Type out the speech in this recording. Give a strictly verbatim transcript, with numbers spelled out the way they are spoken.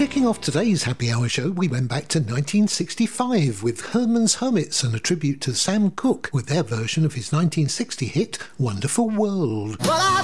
Kicking off today's Happy Hour show, we went back to nineteen sixty-five with Herman's Hermits and a tribute to Sam Cooke with their version of his nineteen sixty hit, Wonderful World. Well, I